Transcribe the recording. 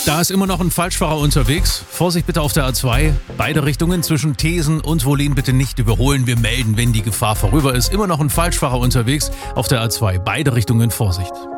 Da ist immer noch ein Falschfahrer unterwegs. Vorsicht bitte auf der A2. Beide Richtungen zwischen Thesen und Wohlen bitte nicht überholen. Wir melden, wenn die Gefahr vorüber ist. Immer noch ein Falschfahrer unterwegs auf der A2. Beide Richtungen Vorsicht.